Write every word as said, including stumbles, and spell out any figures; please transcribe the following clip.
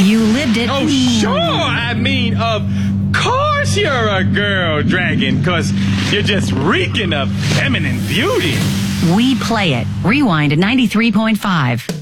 You lived it. Oh, sure. I mean, of course you're a girl dragon, because you're just reeking of feminine beauty. We play it. Rewind to ninety-three point five.